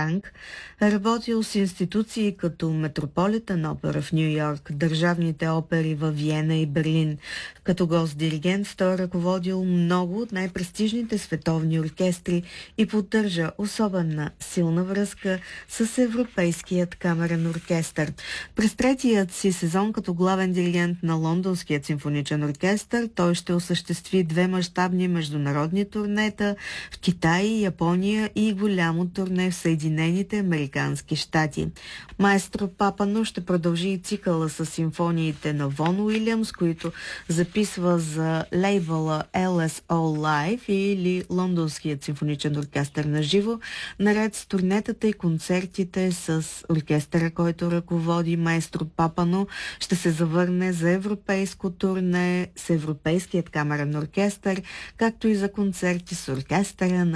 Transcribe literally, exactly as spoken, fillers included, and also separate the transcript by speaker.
Speaker 1: Франк. Е работил с институции като Метрополитен опера в Ню Йорк, държавните опери във Виена и Берлин. Като гост-диригент той е ръководил много от най-престижните световни оркестри и поддържа особена силна връзка с Европейският камерен оркестър. През третият си сезон като главен диригент на Лондонският симфоничен оркестър той ще осъществи две мащабни международни турнета в Китай, Япония и голямо турне в Съединените американски щати. Маестро Папано ще продължи и цикъла с симфониите на Вон Уилямс, които записва за лейбъла Ел Ес О Live или Лондонският симфоничен оркестър на живо, наред с турнетата и концертите с оркестъра, който ръководи маестро Папано, ще се завърне за европейско турне с Европейският камерен оркестър, както и за концерти с оркестъра на